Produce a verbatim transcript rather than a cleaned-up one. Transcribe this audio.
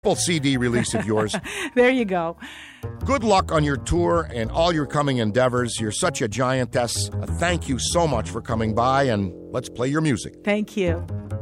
Full C D release of yours. There you go. Good luck on your tour and all your coming endeavors. You're such a giantess. Uh, thank you so much for coming by, and let's play your music. Thank you.